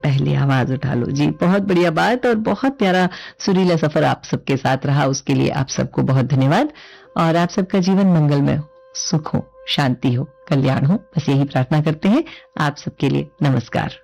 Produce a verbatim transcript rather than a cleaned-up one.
पहले आवाज उठा लो। जी, बहुत बढ़िया बात और बहुत प्यारा सुरीला सफर आप सबके साथ रहा, उसके लिए आप सबको बहुत धन्यवाद। और आप सबका जीवन मंगलमय हो, सुख हो, शांति हो, कल्याण हो, बस यही प्रार्थना करते हैं। आप सबके लिए नमस्कार।